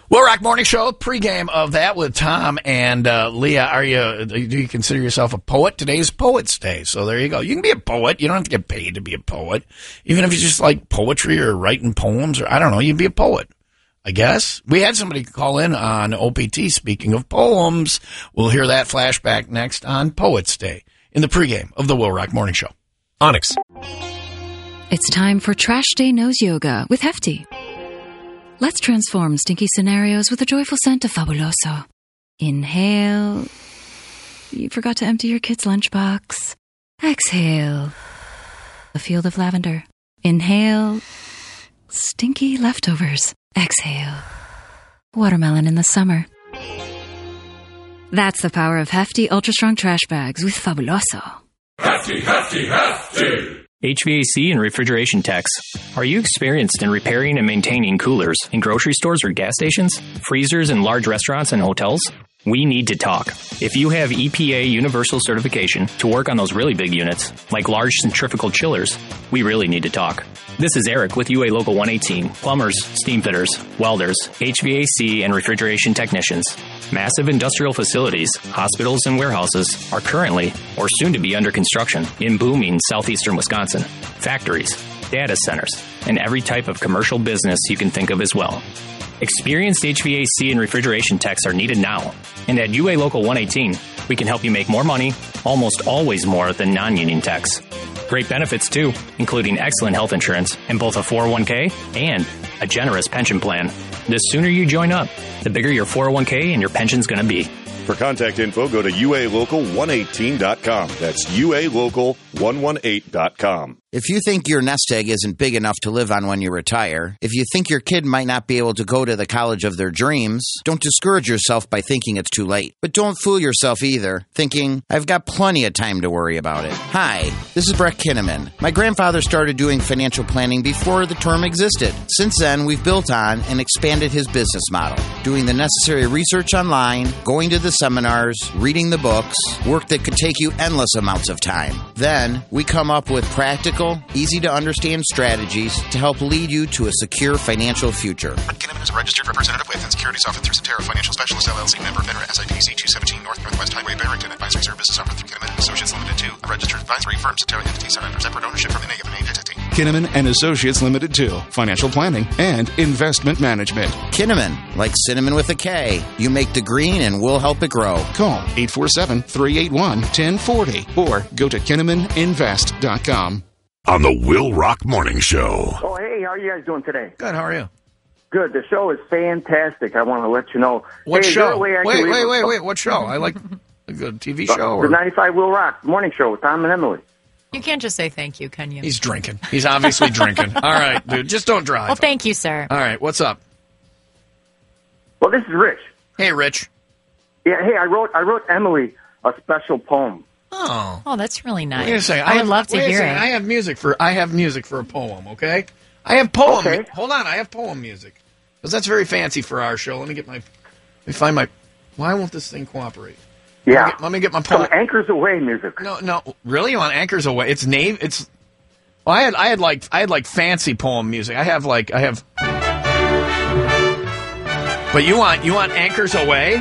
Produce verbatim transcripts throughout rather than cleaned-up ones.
Will Rock Morning Show, pregame of that with Tom and uh, Leah. Are you? Do you consider yourself a poet? Today's Poets Day, so there you go. You can be a poet. You don't have to get paid to be a poet. Even if you just like poetry or writing poems, or I don't know, you can be a poet, I guess. We had somebody call in on O P T, speaking of poems. We'll hear that flashback next on Poets Day in the pregame of the Will Rock Morning Show. Onyx. It's time for Trash Day Nose Yoga with Hefty. Let's transform stinky scenarios with a joyful scent of Fabuloso. Inhale. You forgot to empty your kid's lunchbox. Exhale. A field of lavender. Inhale. Stinky leftovers. Exhale. Watermelon in the summer. That's the power of Hefty Ultra Strong Trash Bags with Fabuloso. Hefty, hefty, hefty! H V A C and refrigeration techs. Are you experienced in repairing and maintaining coolers in grocery stores or gas stations, freezers in large restaurants and hotels? We need to talk. If you have E P A universal certification to work on those really big units, like large centrifugal chillers, we really need to talk. This is Eric with U A Local one eighteen, plumbers, steam fitters, welders, H V A C and refrigeration technicians. Massive industrial facilities, hospitals, and warehouses are currently or soon to be under construction in booming southeastern Wisconsin. Factories, data centers, and every type of commercial business you can think of as well. Experienced H V A C and refrigeration techs are needed now. And at U A Local one eighteen, we can help you make more money, almost always more than non-union techs. Great benefits, too, including excellent health insurance and both a four oh one k and a generous pension plan. The sooner you join up, the bigger your four oh one k and your pension's going to be. For contact info, go to U A local one eighteen dot com. That's U A local one eighteen dot com. If you think your nest egg isn't big enough to live on when you retire, if you think your kid might not be able to go to the college of their dreams, don't discourage yourself by thinking it's too late. But don't fool yourself either, thinking, I've got plenty of time to worry about it. Hi, this is Brett Kinnaman. My grandfather started doing financial planning before the term existed. Since then, we've built on and expanded his business model, doing the necessary research online, going to the seminars, reading the books, work that could take you endless amounts of time. Then, we come up with practical, easy-to-understand strategies to help lead you to a secure financial future. Brett Kinnaman is a registered representative with and securities offered through Cetera Financial Specialists, L L C, member FINRA, S I P C two seventeen North Northwest Highway, Barrington. Advisory services offered through Kinnaman and Associates Limited to a registered advisory firm. Cetera entity set under separate ownership from N A of an entity. Kinnaman and Associates Limited to financial planning and investment management. Kinnaman, like cinnamon with a K. You make the green and we'll help it grow. Call eight four seven, three eight one, one zero four zero or go to kinnaman invest dot com. On the Will Rock Morning Show. Oh, hey, how are you guys doing today? Good, how are you? Good. The show is fantastic. I want to let you know. What hey, show? Wait, wait, wait, wait, wait. What show? I like a good T V show. The Or... ninety-five Will Rock Morning Show with Tom and Emily. You can't just say thank you, can you? He's drinking. He's obviously drinking. All right, dude. Just don't drive. Well, thank you, sir. All right, what's up? Well, this is Rich. Hey, Rich. Yeah, hey, I wrote I wrote Emily a special poem. Oh, oh, that's really nice. Wait a second. I, I would have, love to hear it. I have music for I have music for a poem. Okay, I have poem. Okay. Hold on, I have poem music because that's very fancy for our show. Let me get my. Let me find my. Why won't this thing cooperate? Yeah. Let me get, let me get my poem. Some Anchors Away music. No, no, really? You want Anchors Away? It's name. It's. Well, I had I had like I had like fancy poem music. I have like I have. But you want you want Anchors Away?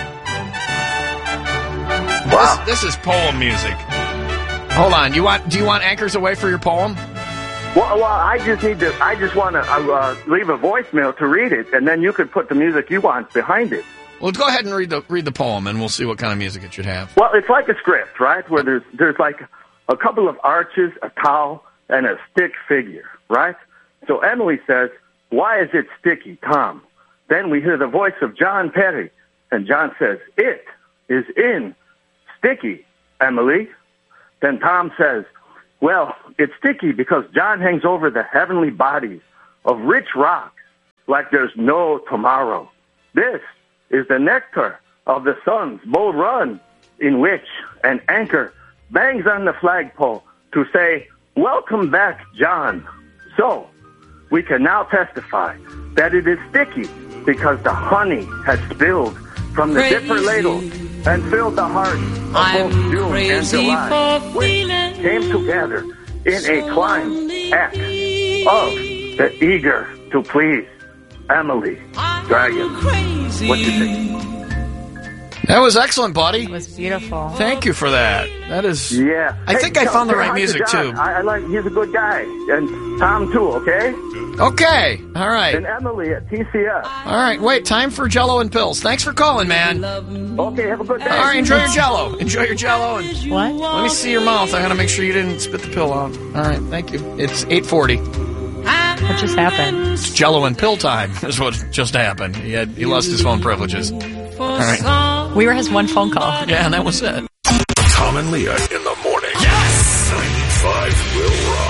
Wow. This, this is poem music. Hold on. You want? Do you want Anchors Away for your poem? Well, well, I just need to. I just want to uh, leave a voicemail to read it, and then you could put the music you want behind it. Well, go ahead and read the read the poem, and we'll see what kind of music it should have. Well, it's like a script, right? Where there's there's like a couple of arches, a towel, and a stick figure, right? So Emily says, "Why is it sticky, Tom?" Then we hear the voice of John Perry, and John says, "It is in sticky, Emily." Then Tom says, "Well, it's sticky because John hangs over the heavenly bodies of rich rocks like there's no tomorrow. This is the nectar of the sun's bull run in which an anchor bangs on the flagpole to say, 'Welcome back, John.' So we can now testify that it is sticky because the honey has spilled from the Crazy. dipper ladle and filled the hearts of I'm both June and crazy July, for which feeling came together in a climb act of the eager to please. Emily, Dragon. What do you think? That was excellent, buddy. It was beautiful. Thank you for that. That is. Yeah. I Hey, think I tell- found the say right hi to music John. too. I, I like. He's a good guy, and Tom too. Okay. Okay. All right. And Emily at T C S. All right. Wait. Time for Jello and pills. Thanks for calling, man. Okay. Have a good day. All right. Enjoy your Jello. Enjoy your Jello. And What? let me see your mouth. I gotta make sure you didn't spit the pill out. All right. Thank you. It's eight forty. What just happened? It's Jello and pill time. Is what just happened. He had he lost his phone privileges. All right. We were his one phone call. Yeah, and that was it. Tom and Leah in the morning. Yes! ninety-five Will Rock.